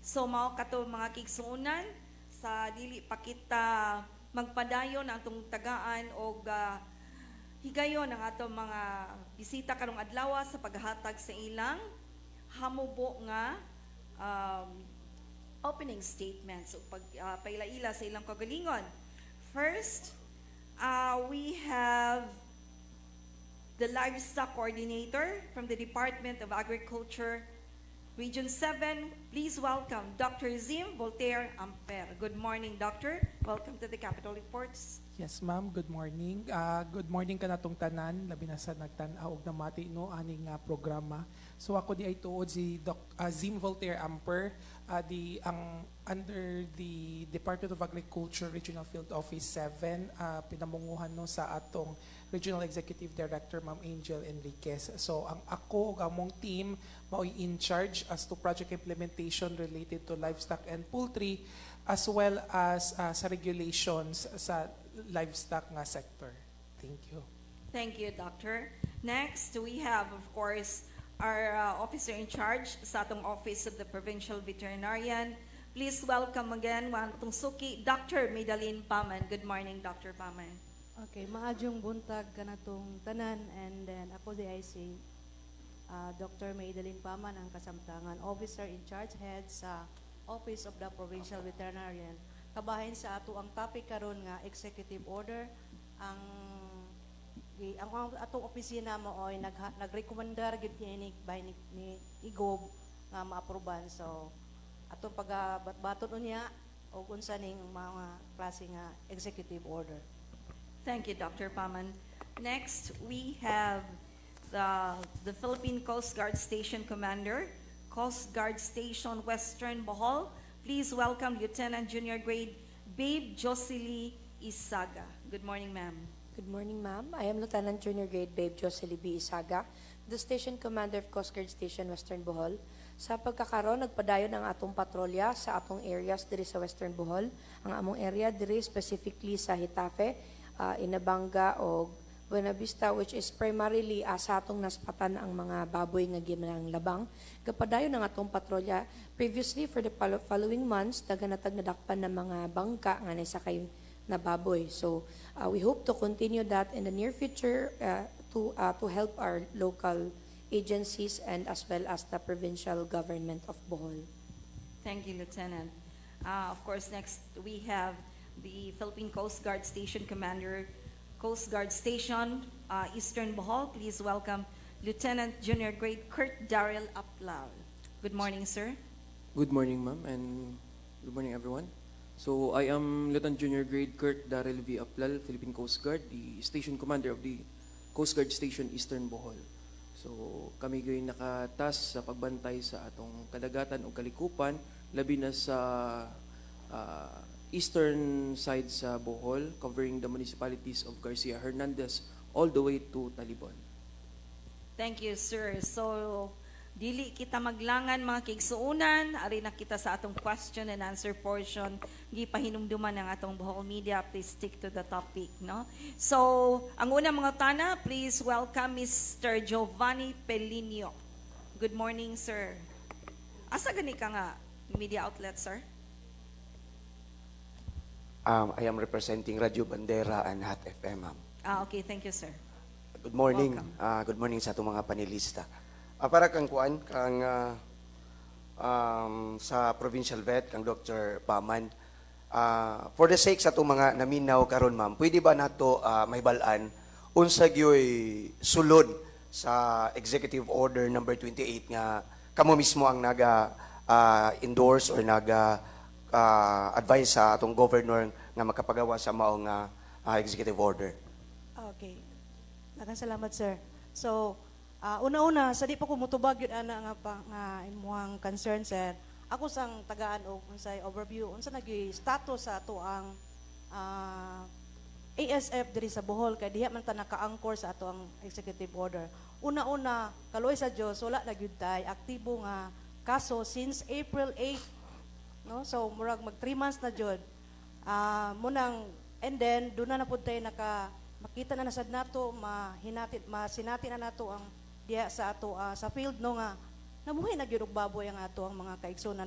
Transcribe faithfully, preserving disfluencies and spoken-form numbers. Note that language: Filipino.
So mao kato mga kigsuunan sa dili pa kita magpadayon ang atong tagaan og ah, higayon ang atong mga bisita karong adlaw sa paghatag sa ilang hamubo nga um, opening statements o pag ah, pailaila sa ilang kagalingon. First, uh, we have the livestock coordinator from the Department of Agriculture, Region seven. Please welcome Doctor Zim Voltaire Amper. Good morning, Doctor. Welcome to the Capital Reports. Yes, ma'am. Good morning. Uh, good morning ka na tong tanan, labi na sa nagtan-aw og namati no aning uh, programa. So ako di ay tuod si Doc uh, Zim Voltaire Amper, uh, di ang under the Department of Agriculture Regional Field Office seven, uh, pinamunguhan no sa atong Regional Executive Director Ma'am Angel Enriquez. So ang ako ug among team mao'y in charge as to project implementation related to livestock and poultry as well as uh, sa regulations sa livestock nga sector. Thank you. Thank you, Doctor. Next, we have, of course, our uh, officer in charge sa atong Office of the Provincial Veterinarian. Please welcome again, Wantong Suki, Doctor Medalyn Paman. Good morning, Doctor Paman. Okay, maadjong buntag kanatong tanan, and then ako di I C, uh, Doctor Maydalyn Paman, ang kasamtangan officer in charge head sa Office of the Provincial Veterinarian. Kabahin sa ato ang topic karon nga executive order, ang i- ang, ang atong opisina mo oy nag nagrekomendar gid ni by ni, ni Igob nga maaproban. So atong pagabaton unya og unsa ning mga klase nga executive order. Thank you, Doctor Paman. Next, we have the, the Philippine Coast Guard Station Commander, Coast Guard Station Western Bohol. Please welcome Lieutenant Junior Grade Babe Jocelyn Isaga. Good morning, ma'am. Good morning, ma'am. I am Lieutenant Junior Grade Babe Jocelyn B. Isaga, the Station Commander of Coast Guard Station Western Bohol. Sa pagkakaroon, nagpadayon ang atong patrolya sa atong areas diri sa Western Bohol. Ang among area diri specifically sa Hitafe, uh, Inabanga o Buena Vista, which is primarily uh, sa atong naspatan ang mga baboy nga ginang labang. Kapadayon ang atong patrolya. Previously, for the following months, daganatag nadakpan ng mga bangka nga naisakay na baboy. So, uh, we hope to continue that in the near future uh, to uh, to help our local agencies and as well as the provincial government of Bohol. Thank you, Lieutenant. Uh, of course, next we have the Philippine Coast Guard Station Commander, Coast Guard Station, uh, Eastern Bohol. Please welcome Lieutenant Junior Grade Kurt Daryl Aplal. Good morning, sir. Good morning, ma'am, and good morning, everyone. So, I am Lieutenant Junior Grade Kurt Daryl V. Aplal, Philippine Coast Guard, the Station Commander of the Coast Guard Station Eastern Bohol. So, kami gayon nakatas sa pagbantay sa atong kadagatan o kalikupan, labi na sa uh, eastern side sa Bohol, covering the municipalities of Garcia Hernandez all the way to Talibon. Thank you, sir. So, dili kita maglangan mga kigsuunan, ari na kita sa atong question and answer portion. Gipahinumduman ang atong Bohol Media. Please stick to the topic, no? So, ang unang mga tana, please welcome Mister Giovanni Pelinio. Good morning, sir. Asa gani ka nga media outlet, sir? Um, I am representing Radio Bandera and Hot F M, ma'am. Ah, okay. Thank you, sir. Good morning. Welcome. Uh, good morning sa itong mga panelista. Uh, para kang kuan, kang uh, um, sa Provincial Vet, kang Doctor Paman, uh, for the sake sa itong mga naminaw karon, ma'am, pwede ba nato uh, may balaan unsa gyoy sulod sa Executive Order number twenty-eight nga kamo mismo ang naga uh, endorse or naga uh, advise sa atong governor nga makapagawa sa maong uh, uh, executive order. Okay. Nagkasalamat, sir. So, uh, una-una, sa di pa ko mutubag yun ana nga pa nga imuhang concern, sir. Ako sang tagaan og unsay overview, unsa naging status sa ato ang uh, A S F diri sa Bohol kay diha man ta naka-anchor sa ato ang executive order. Una-una, kaloy sa Dios wala na gyud tay aktibo nga kaso since April eighth. No? So murag mag three months na jud. Ah, uh, munang and then do na na pud tay naka makita na nasad nato mahinatit masinati na nato ang diha sa ato uh, sa field no nga namuhay na gyud og baboy ang ato ang mga kaigsunan